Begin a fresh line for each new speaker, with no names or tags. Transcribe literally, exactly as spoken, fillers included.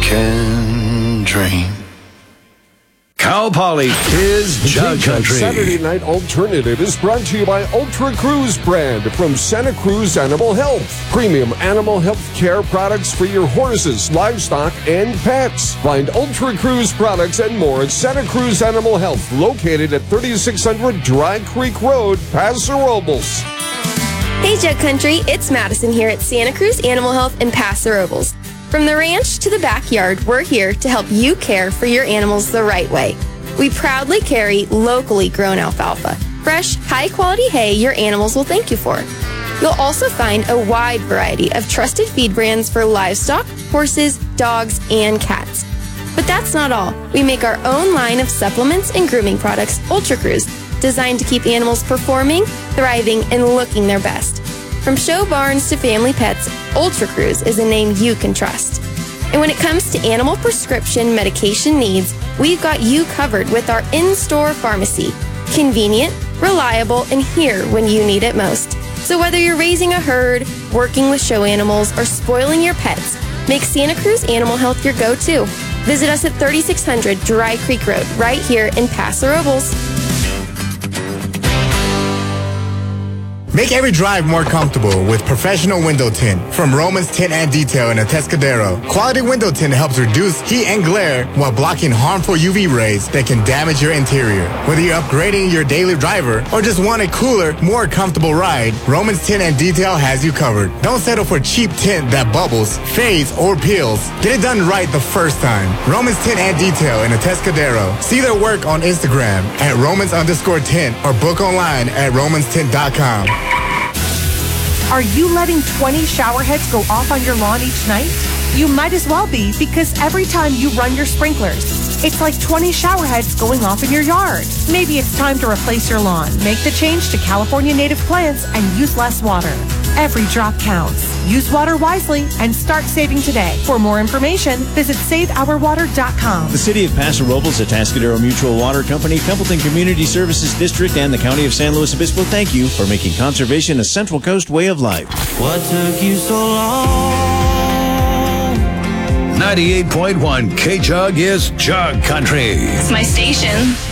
can dream. Cal Poly is Jug Country.
Saturday Night Alternative is brought to you by Ultra Cruz brand from Santa Cruz Animal Health. Premium animal health care products for your horses, livestock, and pets. Find Ultra Cruz products and more at Santa Cruz Animal Health, located at thirty-six hundred Dry Creek Road, Paso Robles.
Hey Jug Country, it's Madison here at Santa Cruz Animal Health in Paso Robles. From the ranch to the backyard, we're here to help you care for your animals the right way. We proudly carry locally grown alfalfa, fresh, high-quality hay your animals will thank you for. You'll also find a wide variety of trusted feed brands for livestock, horses, dogs, and cats. But that's not all. We make our own line of supplements and grooming products, Ultra Cruz, designed to keep animals performing, thriving, and looking their best. From show barns to family pets, Ultra Cruz is a name you can trust. And when it comes to animal prescription medication needs, we've got you covered with our in-store pharmacy. Convenient, reliable, and here when you need it most. So whether you're raising a herd, working with show animals, or spoiling your pets, make Santa Cruz Animal Health your go-to. Visit us at thirty-six hundred Dry Creek Road, right here in Paso Robles.
Make every drive more comfortable with professional window tint from Romans Tint and Detail in Atascadero. Quality window tint helps reduce heat and glare while blocking harmful U V rays that can damage your interior. Whether you're upgrading your daily driver or just want a cooler, more comfortable ride, Romans Tint and Detail has you covered. Don't settle for cheap tint that bubbles, fades, or peels. Get it done right the first time. Romans Tint and Detail in Atascadero. See their work on Instagram at Romans underscore tint or book online at romans tint dot com.
Are you letting twenty shower heads go off on your lawn each night? You might as well be, because every time you run your sprinklers, it's like twenty shower heads going off in your yard. Maybe it's time to replace your lawn. Make the change to California native plants and use less water. Every drop counts. Use water wisely and start saving today. For more information, visit save our water dot com.
The City of Paso Robles, Atascadero Mutual Water Company, Templeton Community Services District, and the County of San Luis Obispo thank you for making conservation a Central Coast way of life.
What took you so long?
ninety-eight point one K-Jug is Jug Country.
It's my station.